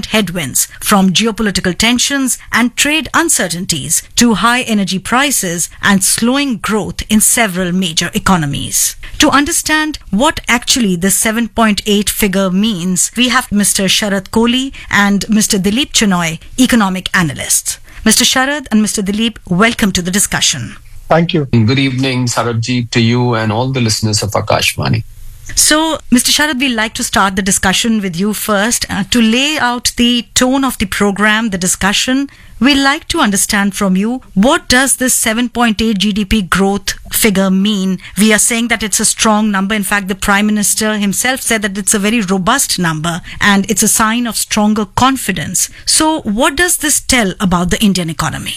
headwinds from geopolitical tensions and trade uncertainties to high energy prices and slowing growth in several major economies. To understand what actually the 7.8 figure means, we have Mr. Sharad Kohli and Mr. Dilip Chenoy, economic analysts. Mr. Sharad and Mr. Dilip, welcome to the discussion. Thank you. Good evening, Sarabji, to you and all the listeners of Akashvani. So, Mr. Sharad, we'd like to start the discussion with you first. To lay out the tone of the program, the discussion, we'd like to understand from you, what does this 7.8 GDP growth figure mean? We are saying that it's a strong number. In fact, the Prime Minister himself said that it's a very robust number and it's a sign of stronger confidence. So, what does this tell about the Indian economy?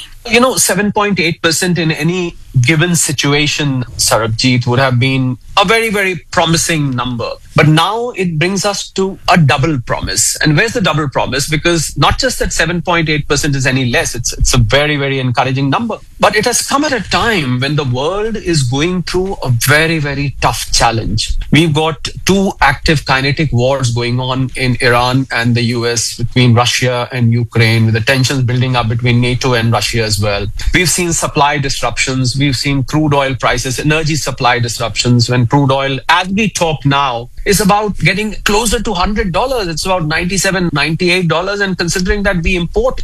7.8% in any given situation, Sarabjit, would have been a very, very promising number. But now it brings us to a double promise. And where's the double promise? Because not just that 7.8% is any less, it's a very, very encouraging number. But it has come at a time when the world is going through a very, very tough challenge. We've got two active kinetic wars going on in Iran and the US, between Russia and Ukraine, with the tensions building up between NATO and Russia as well. We've seen supply disruptions. We've seen crude oil prices, energy supply disruptions, when crude oil, as we talk now, is about getting closer to $100. It's about $97, $98. And considering that we import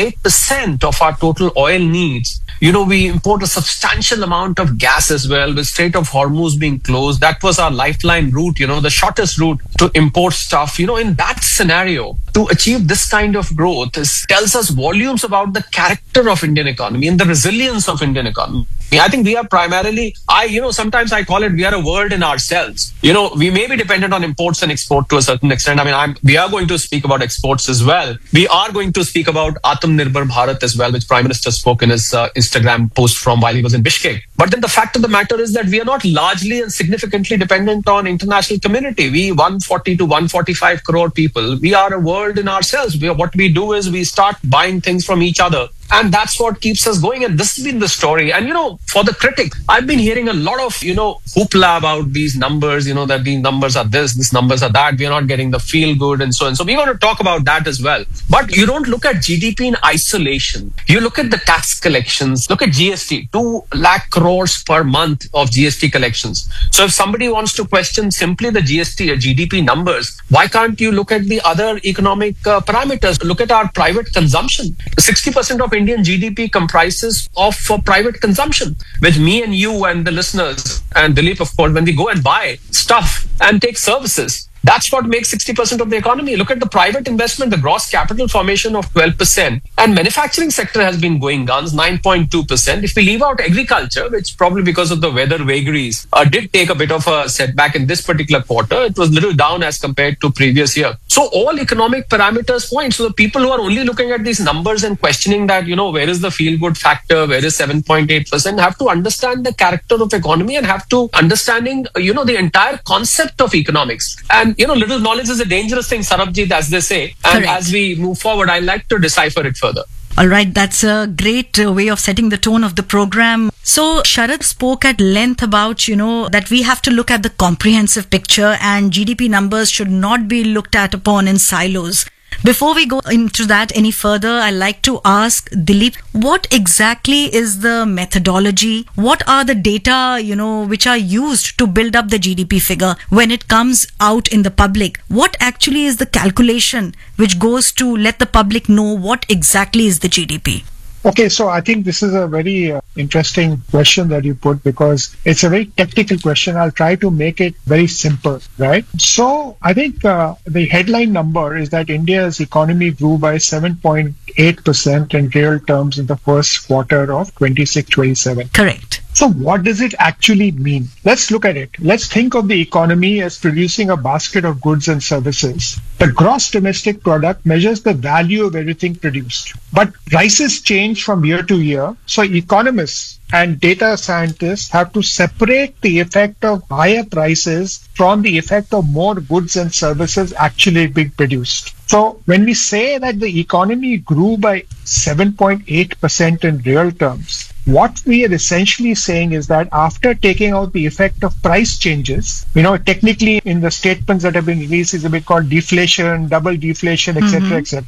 88% of our total oil needs, we import a substantial amount of gas as well, with Strait of Hormuz being closed. That was our lifeline route, the shortest route to import stuff. In that scenario, to achieve this kind of growth tells us volumes about the character of Indian economy and the resilience of Indian economy. I think we are primarily, sometimes I call it, we are a world in ourselves. We may be dependent on imports and export to a certain extent. We are going to speak about exports as well. We are going to speak about Atmanirbhar Bharat as well, which Prime Minister spoke in his Instagram post from while he was in Bishkek. But then the fact of the matter is that we are not largely and significantly dependent on international community. We 140 to 145 crore people. We are a world in ourselves. What we do is we start buying things from each other. And that's what keeps us going. And this has been the story. And, for the critic, I've been hearing a lot of, hoopla about these numbers, that these numbers are this, these numbers are that. We are not getting the feel good and so on. So we're going to talk about that as well. But you don't look at GDP in isolation. You look at the tax collections. Look at GST, 2 lakh crores per month of GST collections. So if somebody wants to question simply the GST or GDP numbers, why can't you look at the other economic parameters? Look at our private consumption. 60% of Indian GDP comprises of private consumption, which me and you and the listeners and Dilip, of course, when we go and buy stuff and take services, that's what makes 60% of the economy. Look at the private investment, the gross capital formation of 12%. And manufacturing sector has been going guns, 9.2%. If we leave out agriculture, which probably because of the weather vagaries did take a bit of a setback in this particular quarter, it was little down as compared to previous year. So all economic parameters point. So the people who are only looking at these numbers and questioning that, where is the feel-good factor, where is 7.8%, have to understand the character of economy and have to understanding, the entire concept of economics. And little knowledge is a dangerous thing, Sarabjit, as they say. And Correct. As we move forward, I like to decipher it further. All right, that's a great way of setting the tone of the program. So Sharad spoke at length about, that we have to look at the comprehensive picture and GDP numbers should not be looked at upon in silos. Before we go into that any further, I'd like to ask Dilip, what exactly is the methodology? What are the data, which are used to build up the GDP figure when it comes out in the public? What actually is the calculation which goes to let the public know what exactly is the GDP? Okay, so I think this is a very interesting question that you put because it's a very technical question. I'll try to make it very simple, right? So I think the headline number is that India's economy grew by 7.8% in real terms in the first quarter of 26-27. Correct. So what does it actually mean? Let's look at it. Let's think of the economy as producing a basket of goods and services. The gross domestic product measures the value of everything produced. But prices change from year to year. So economists and data scientists have to separate the effect of higher prices from the effect of more goods and services actually being produced. So when we say that the economy grew by 7.8% in real terms, what we are essentially saying is that after taking out the effect of price changes, technically in the statements that have been released is a bit called deflation, double deflation, etc., etc.